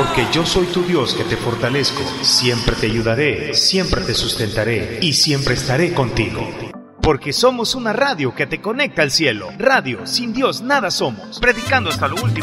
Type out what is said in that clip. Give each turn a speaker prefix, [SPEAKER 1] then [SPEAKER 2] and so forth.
[SPEAKER 1] Porque yo soy tu Dios que te fortalezco, siempre te ayudaré, siempre te sustentaré y siempre estaré contigo. Porque somos una radio que te conecta al cielo. Radio, sin Dios nada somos. Predicando hasta lo último.